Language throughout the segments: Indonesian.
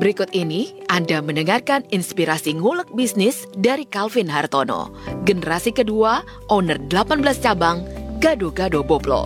Berikut ini Anda mendengarkan inspirasi ngulek bisnis dari Calvin Hartono, generasi kedua, owner 18 cabang, Gado-Gado Boplo.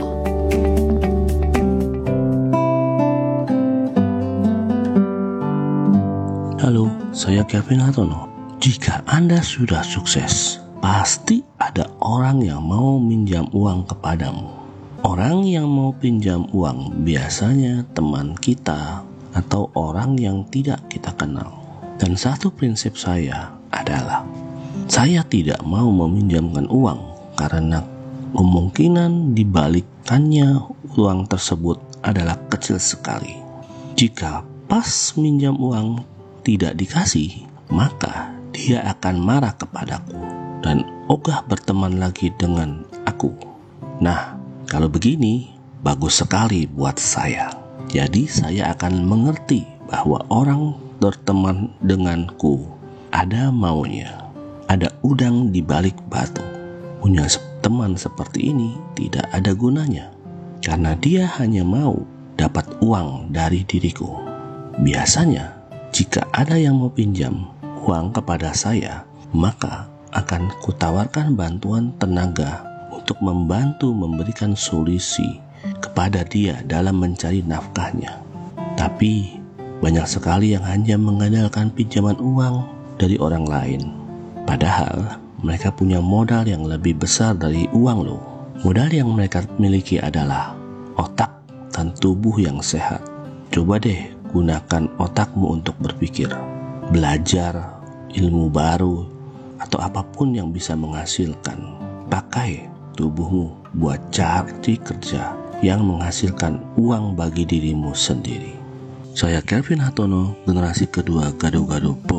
Halo, saya Calvin Hartono. Jika Anda sudah sukses, pasti ada orang yang mau minjam uang kepadamu. Orang yang mau pinjam uang biasanya teman kita atau orang yang tidak kita kenal. Dan satu prinsip saya adalah saya tidak mau meminjamkan uang karena kemungkinan dibalikannya uang tersebut adalah kecil sekali. Jika pas minjam uang tidak dikasih, maka dia akan marah kepadaku dan ogah berteman lagi dengan aku. Nah, kalau begini, bagus sekali buat saya. Jadi saya akan mengerti bahwa orang berteman denganku ada maunya, ada udang di balik batu. Punya teman seperti ini tidak ada gunanya, karena dia hanya mau dapat uang dari diriku. Biasanya, jika ada yang mau pinjam uang kepada saya, maka akan kutawarkan bantuan tenaga untuk membantu memberikan solusi kepada dia dalam mencari nafkahnya. Tapi banyak sekali yang hanya mengandalkan pinjaman uang dari orang lain. Padahal mereka punya modal yang lebih besar dari uang loh. Modal yang mereka miliki adalah otak dan tubuh yang sehat. Coba deh gunakan otakmu untuk berpikir, belajar ilmu baru atau apapun yang bisa menghasilkan. Pakai tubuhmu buat cari kerja yang menghasilkan uang bagi dirimu sendiri. Saya Calvin Hartono, generasi kedua Gado-Gado Boplo.